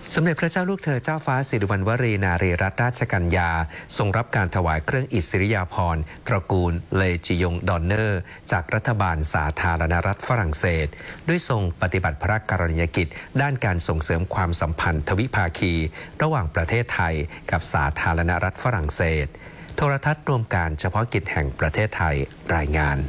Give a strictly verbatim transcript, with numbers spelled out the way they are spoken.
สมเด็จพระเจ้าลูกเธอเจ้าฟ้าสิริวัณวรีนารีรัตนราชกัญญาทรงรับการถวายเครื่องอิสริยาภรณ์ตระกูลเลจิยงดอนเนอร์จากรัฐบาลสาธารณรัฐฝรั่งเศสด้วยทรงปฏิบัติพระกรณียกิจด้านการส่งเสริมความสัมพันธ์ทวิภาคีระหว่างประเทศไทยกับสาธารณรัฐฝรั่งเศสโทรทัศน์รวมการเฉพาะกิจแห่งประเทศไทยรายงาน